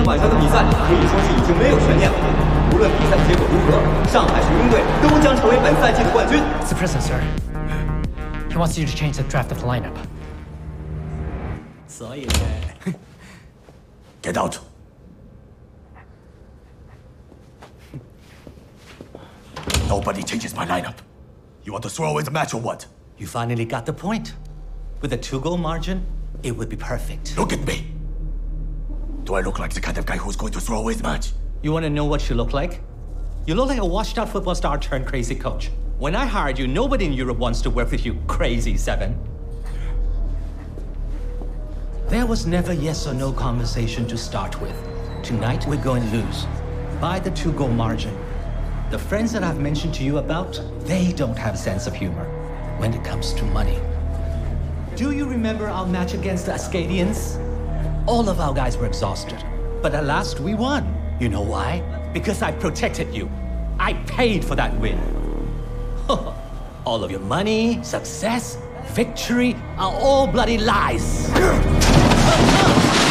天晚上的比赛可以说是已经没有悬念了。无论比赛结果如何，上海水鹰队都将成为本赛季的冠军。 It's the president, sir. He wants you to change the draft of the lineup. 所以 ，Get out. Nobody changes my lineup. You want to throw away the match or what? You finally got the point. With a 2-goal margin, it would be perfect. Look at me. Do I look like the kind of guy who's going to throw away the match? You want to know what you look like? You look like a washed-out football star turned crazy coach. When I hired you, nobody in Europe wants to work with you, crazy Seven. There was never yes or no conversation to start with. Tonight, we're going to lose. By the 2-goal margin. The friends that I've mentioned to you about, they don't have a sense of humor when it comes to money. Do you remember our match against the Ascadians? All of our guys were exhausted. But at last, we won. You know why? Because I protected you. I paid for that win. All of your money, success, victory are all bloody lies.